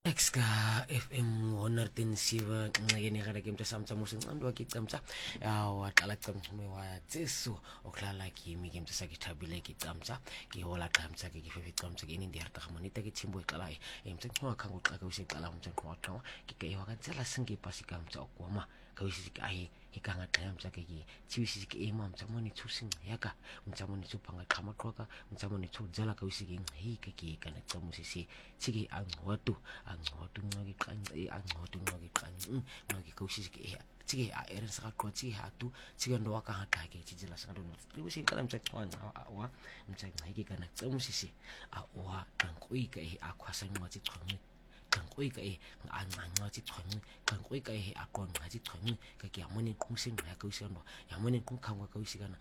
Exka FM 107 nxekeni gara ke mntu samtsa musinqandwa ke camtsa yawa qala camtsa wa tseso oklala kimi ke mntu sakithabile ke camtsa ke hola camtsa ke fefe camtsa ke nindi harta khamonita ke thimbo iqala mtsa qwa khango xaka usiqala mtsa qwa qwa ke wa ka tsela singe pasi camtsa okwama ka usisi ke ikanga camtsa ke thiwisi ke mtsa moni thusi yaka mtsa moni thupanga qhama qhoka mtsa moni thudzela ka usiki ke kana camusisi thiki angqodu nqoki qanci angqodu nqoki qanci nqoki kaushisi ke thiki eren sa qotsi hatu thiki ndo waka hata ke tshila sa ndo libusi qala mtsa qwanga wa mtsa ngiki kana camusisi wa nqoika akhwasa nqothi chonci kanqoika anqanqathi chonci kanqoika aqonqa thi chonci ke yamone qumsi ngqa ka usendo yamone qumkhangwa ka usikana